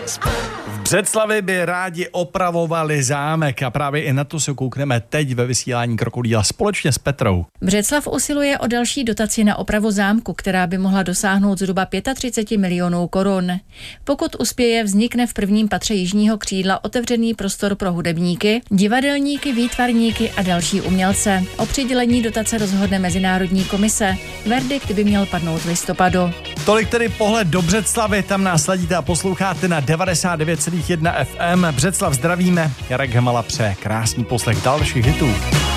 V Břeclavi by rádi opravovali zámek a právě i na to se koukneme teď ve vysílání Krokodýla společně s Petrou. Břeclav usiluje o další dotaci na opravu zámku, která by mohla dosáhnout zhruba 35 milionů korun. Pokud uspěje, vznikne v prvním patře jižního křídla otevřený prostor pro hudebníky, divadelníky, výtvarníky a další umělce. O přidělení dotace rozhodne Mezinárodní komise. Verdikt by měl padnout v listopadu. Tolik tedy pohled do Břeclavy, tam nás sledíte a posloucháte na 99,1 FM. Břeclav zdravíme, Jarek Hemala přeje krásný poslech dalších hitů.